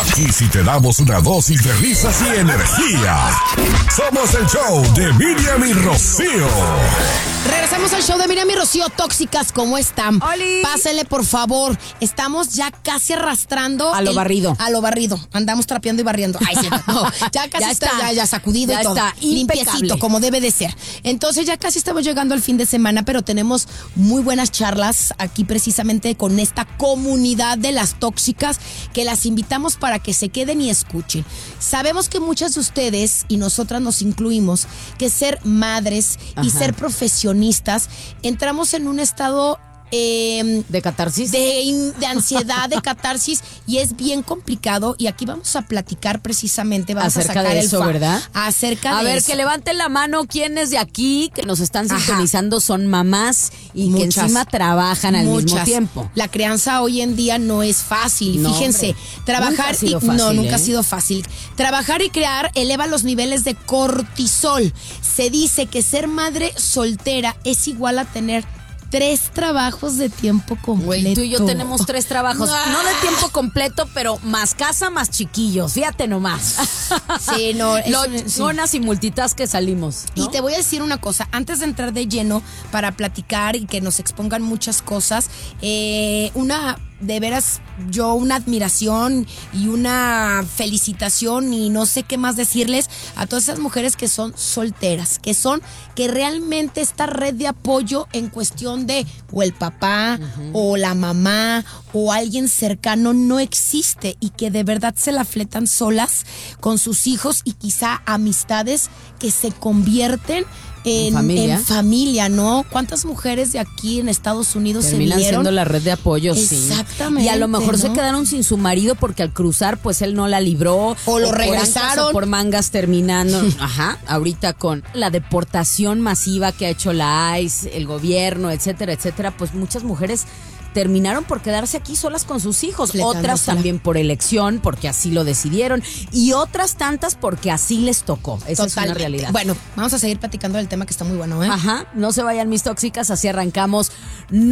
Aquí sí te damos una dosis de risas y energía. Somos el show de Miriam y Rocío. Regresamos al show de Miriam y Rocío. Tóxicas, ¿cómo están? ¡Oli! Pásenle, por favor. Estamos ya casi arrastrando. A lo barrido. A lo barrido. Andamos trapeando y barriendo. Ay, sí, no, ya casi Ya está, ya sacudido ya y todo. está, limpiecito, impecable. como debe de ser. Entonces ya casi estamos llegando al fin de semana, pero tenemos muy buenas charlas aquí precisamente con esta comunidad de las tóxicas que las invitamos para que se queden y escuchen. Sabemos que muchas de ustedes, y nosotras nos incluimos, que ser madres y ser profesionistas, entramos en un estado ¿De catarsis? de ansiedad, de catarsis, y es bien complicado. Y aquí vamos a platicar precisamente, vamos acerca a sacar de eso, ¿verdad? Acerca A de ver, eso. que levanten la mano quienes de aquí que nos están Ajá. sintonizando son mamás y Muchas. que encima trabajan al mismo tiempo. La crianza hoy en día no es fácil. No, Fíjense, hombre. trabajar Nunca ha sido fácil, no, nunca ¿eh? ha sido fácil. Trabajar y crear eleva los niveles de cortisol. Se dice que ser madre soltera es igual a tener 3 trabajos de tiempo completo. Güey, tú y yo tenemos 3 trabajos, no de tiempo completo, pero más casa, más chiquillos, fíjate nomás. Sí, no, Zonas y multitask que salimos, ¿no? Y te voy a decir una cosa, antes de entrar de lleno para platicar y que nos expongan muchas cosas, de veras, yo una admiración y una felicitación y no sé qué más decirles a todas esas mujeres que son solteras, que realmente esta red de apoyo en cuestión de o el papá o la mamá o alguien cercano no existe y que de verdad se la fletan solas con sus hijos y quizá amistades que se convierten en familia, ¿no? ¿Cuántas mujeres de aquí en Estados Unidos terminan se vieron? siendo la red de apoyo, sí. Exactamente. Y a lo mejor ¿no? se quedaron sin su marido porque al cruzar, pues él no la libró. O lo por regresaron. ancas o por mangas terminando. Ajá, ahorita con la deportación masiva que ha hecho la ICE, el gobierno, etcétera, etcétera, pues muchas mujeres terminaron por quedarse aquí solas con sus hijos. Otras también por elección, porque así lo decidieron. Y otras tantas porque así les tocó. Esa es una realidad. Bueno, vamos a seguir platicando del tema que está muy bueno, ¿eh? Ajá, no se vayan mis tóxicas, así arrancamos.